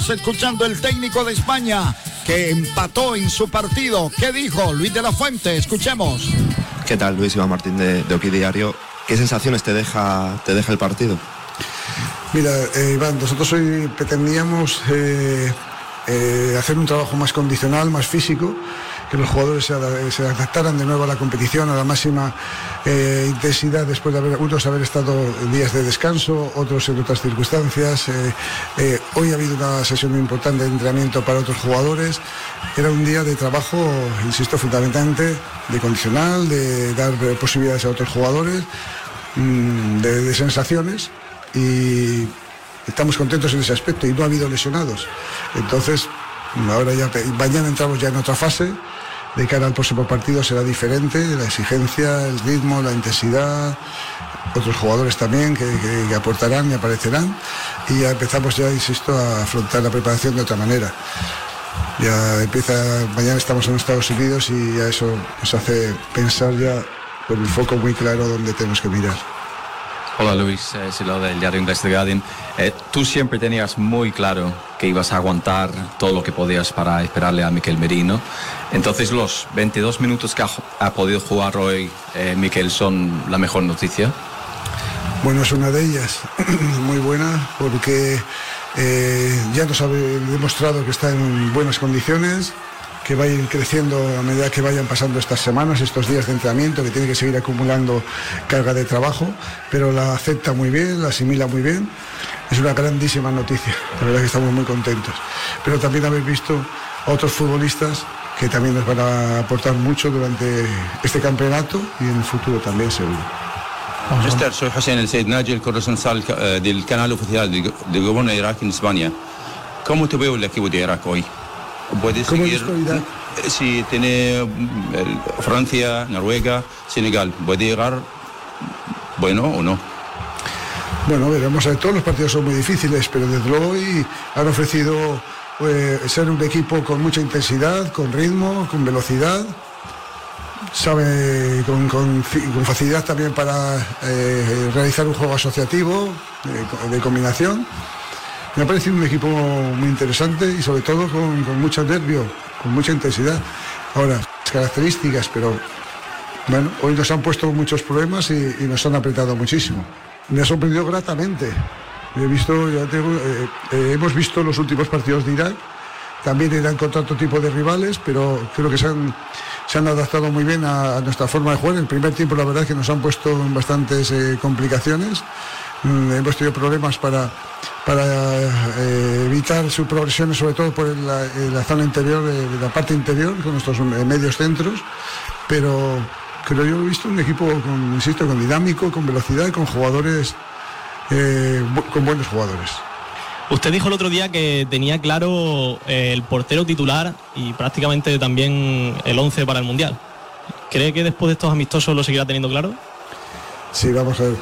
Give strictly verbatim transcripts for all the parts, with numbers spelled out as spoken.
Escuchando el técnico de España que empató en su partido. ¿Qué dijo Luis de la Fuente? Escuchemos. ¿Qué tal, Luis? Iván Martín de, de Oki Diario. ¿Qué sensaciones te deja, te deja el partido? Mira, eh, Iván, nosotros hoy pretendíamos eh, eh, hacer un trabajo más condicional, más físico, que los jugadores se, se adaptaran de nuevo a la competición, a la máxima eh, intensidad, después de haber, unos haber estado días de descanso, otros en otras circunstancias. Eh, eh, hoy ha habido una sesión muy importante de entrenamiento para otros jugadores. Era un día de trabajo, insisto, fundamentalmente de condicional, de dar posibilidades a otros jugadores, mmm, de, de sensaciones, y estamos contentos en ese aspecto, y no ha habido lesionados. Entonces, ahora ya, mañana entramos ya en otra fase. De cara al próximo partido será diferente, la exigencia, el ritmo, la intensidad, otros jugadores también que, que, que aportarán y aparecerán, y ya empezamos ya, insisto, a afrontar la preparación de otra manera. Ya empieza, mañana estamos en Estados Unidos y ya eso nos hace pensar ya con el foco muy claro dónde tenemos que mirar. Hola Luis, eh, soy del diario inglés The Guardian. Eh, tú siempre tenías muy claro que ibas a aguantar todo lo que podías para esperarle a Mikel Merino. Entonces los veintidós minutos que ha, ha podido jugar hoy eh, Mikel son la mejor noticia. Bueno, es una de ellas, muy buena, porque eh, ya nos ha demostrado que está en buenas condiciones, que vayan creciendo a medida que vayan pasando estas semanas, estos días de entrenamiento, que tiene que seguir acumulando carga de trabajo, pero la acepta muy bien, la asimila muy bien. Es una grandísima noticia, la verdad que estamos muy contentos. Pero también habéis visto a otros futbolistas que también nos van a aportar mucho durante este campeonato y en el futuro también, seguro. Mister, soy Hussein El Said Naji, el corresponsal del canal oficial del gobierno de Irak en España. ¿Cómo te veo el equipo de Irak hoy? Puede seguir, si tiene Francia, Noruega, Senegal, ¿puede llegar bueno o no? Bueno, veremos, todos los partidos son muy difíciles, pero desde luego hoy han ofrecido eh, ser un equipo con mucha intensidad, con ritmo, con velocidad, sabe con, con, con facilidad también para eh, realizar un juego asociativo, de, de combinación. Me ha parecido un equipo muy interesante y sobre todo con, con mucho nervio, con mucha intensidad. Ahora, las características, pero bueno, hoy nos han puesto muchos problemas y, y nos han apretado muchísimo. Me ha sorprendido gratamente. He visto, ya tengo, eh, eh, hemos visto los últimos partidos de Irak, también eran contra otro tipo de rivales, pero creo que se han, se han adaptado muy bien a, a nuestra forma de jugar. En el primer tiempo la verdad es que nos han puesto en bastantes eh, complicaciones. Mm, hemos tenido problemas para... para eh, evitar sus progresiones, sobre todo por la, la zona interior, eh, la parte interior, con nuestros medios centros, pero creo yo he visto un equipo, con, insisto, con dinámico, con velocidad y con jugadores, eh, bu- con buenos jugadores. Usted dijo el otro día que tenía claro eh, el portero titular y prácticamente también el once para el Mundial. ¿Cree que después de estos amistosos lo seguirá teniendo claro? Sí, vamos a ver.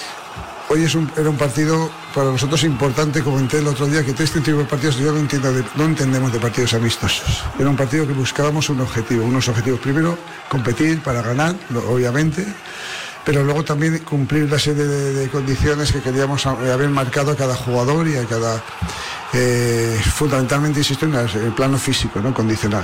Hoy es un, era un partido para nosotros importante. Comenté el otro día que este tipo de partidos yo no, entiendo de, no entendemos de partidos amistosos. Era un partido que buscábamos un objetivo, unos objetivos. Primero, competir para ganar, obviamente, pero luego también cumplir la serie de, de condiciones que queríamos haber marcado a cada jugador y a cada... Eh, fundamentalmente, insisto, en el plano físico, ¿no? Condicional.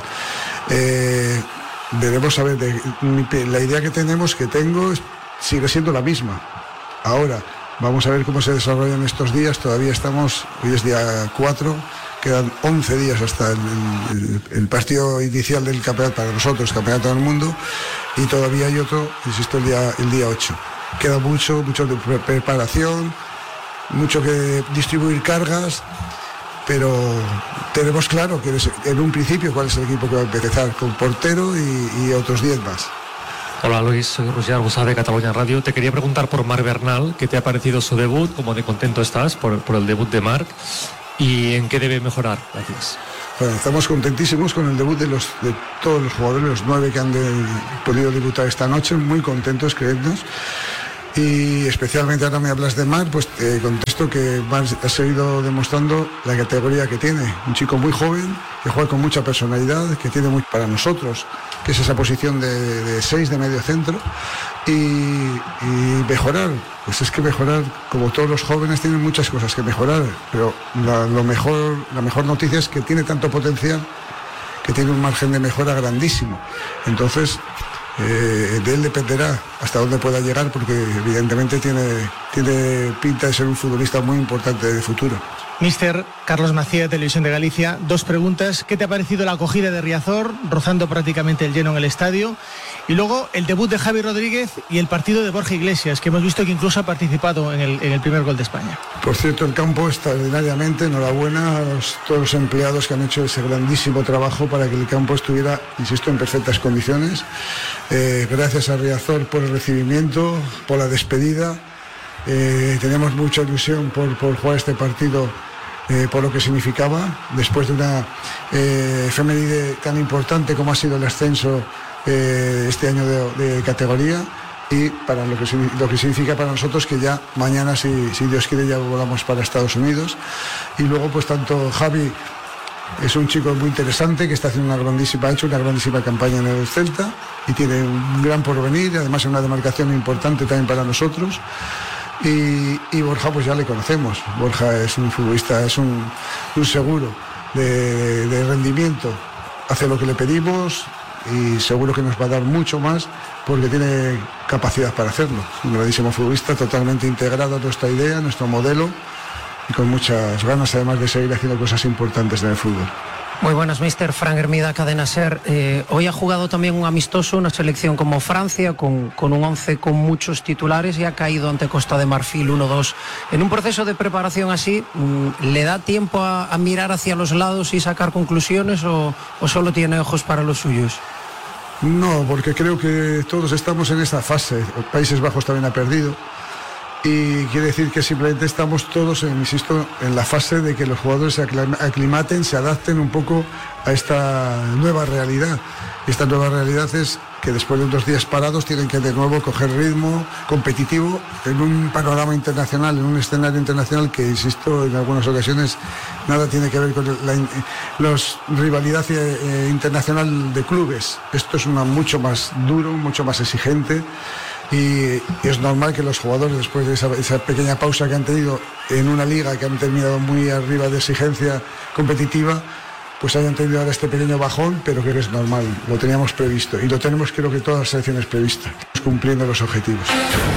Eh, veremos a ver, de, la idea que tenemos, que tengo, sigue siendo la misma. Ahora, vamos a ver cómo se desarrollan estos días. Todavía estamos, hoy es día cuatro, quedan once días hasta el, el, el partido inicial del campeonato para nosotros, campeonato del mundo, y todavía hay otro, insisto, el día, el día ocho. Queda mucho, mucho de preparación, mucho que distribuir cargas, pero tenemos claro que en un principio cuál es el equipo que va a empezar, con portero y, y otros diez más. Hola Luis, soy Roger Arbusá de Cataluña Radio. Te quería preguntar por Marc Bernal, ¿qué te ha parecido su debut? ¿Cómo de contento estás por, por el debut de Marc? ¿Y en qué debe mejorar? Gracias. Bueno, estamos contentísimos con el debut de, los, de todos los jugadores, los nueve que han de, podido debutar esta noche, muy contentos, creednos. Y especialmente ahora me hablas de Marc, pues te contesto visto que ha seguido demostrando la categoría que tiene. Un chico muy joven, que juega con mucha personalidad, que tiene mucho para nosotros, que es esa posición de, de seis de medio centro. Y, y mejorar, pues es que mejorar, como todos los jóvenes, tienen muchas cosas que mejorar, pero la, lo mejor, la mejor noticia es que tiene tanto potencial que tiene un margen de mejora grandísimo. Entonces, eh, de él dependerá hasta dónde pueda llegar, porque evidentemente tiene, tiene pinta de ser un futbolista muy importante de futuro. Mister Carlos Macía, de Televisión de Galicia, dos preguntas. ¿Qué te ha parecido la acogida de Riazor, rozando prácticamente el lleno en el estadio? Y luego el debut de Javi Rodríguez y el partido de Borja Iglesias, que hemos visto que incluso ha participado en el, en el primer gol de España. Por cierto, el campo extraordinariamente, enhorabuena a los, todos los empleados que han hecho ese grandísimo trabajo para que el campo estuviera, insisto, en perfectas condiciones. Eh, gracias a Riazor por el recibimiento, por la despedida. Eh, tenemos mucha ilusión por, por jugar este partido, eh, por lo que significaba, después de una eh, efeméride tan importante como ha sido el ascenso eh, este año de, de categoría, y para lo que, lo que significa para nosotros que ya mañana, si, si Dios quiere, ya volamos para Estados Unidos. Y luego, pues tanto Javi es un chico muy interesante que está haciendo una grandísima, ha hecho una grandísima campaña en el Celta y tiene un gran porvenir, además es una demarcación importante también para nosotros. Y, y Borja, pues ya le conocemos. Borja es un futbolista, es un, un seguro de, de rendimiento. Hace lo que le pedimos y seguro que nos va a dar mucho más porque tiene capacidad para hacerlo. Un grandísimo futbolista, totalmente integrado a nuestra idea, a nuestro modelo, y con muchas ganas además de seguir haciendo cosas importantes en el fútbol. Muy buenas, mister Fran Hermida, Cadena Ser. Eh, hoy ha jugado también un amistoso, una selección como Francia, con, con un once con muchos titulares, y ha caído ante Costa de Marfil uno dos. En un proceso de preparación así, ¿le da tiempo a, a mirar hacia los lados y sacar conclusiones, o, o solo tiene ojos para los suyos? No, porque creo que todos estamos en esta fase. Países Bajos también ha perdido. Y quiere decir que simplemente estamos todos, en, insisto, en la fase de que los jugadores se aclimaten, se adapten un poco a esta nueva realidad. Esta nueva realidad es que después de unos días parados tienen que de nuevo coger ritmo competitivo en un panorama internacional, en un escenario internacional que, insisto, en algunas ocasiones nada tiene que ver con la, la rivalidad eh, internacional de clubes. Esto es una mucho más duro, mucho más exigente. Y es normal que los jugadores, después de esa, esa pequeña pausa que han tenido en una liga que han terminado muy arriba de exigencia competitiva, pues hayan tenido ahora este pequeño bajón, pero creo que es normal, lo teníamos previsto y lo tenemos, creo que todas las selecciones previstas, cumpliendo los objetivos.